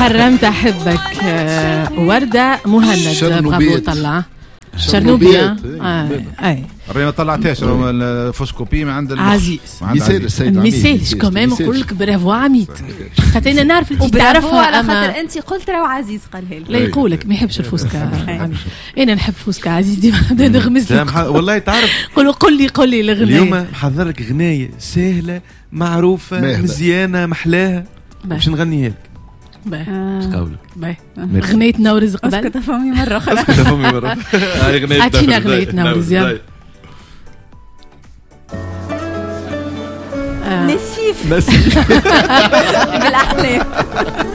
حرمت أحبك وردة مهند برافو طلع شرنوبيا. اي رينا طلعتهاش الفوسكوبي من عند عزيز مثال السيد ميسالش كمان نقول لك برافو عميد خاطر انا نعرف اللي تعرفها على خاطر انت قلت راهو عزيز قالها لك لا يقولك ما يحبش الفوسكا عميد. انا نحب فوسكا عزيز ديما نبدا نغمز لك والله تعرف قول لي الغنايه اليوم محضر لك غنايه سهله معروفه مزيانه محلاها باش نغنيها لك. باهي قولك غنيتنا ورزق بل اسكت فمي مره خلاص اسكت فمي مره اعطينا غنيتنا ورزق نسيف نسيف بالاحلام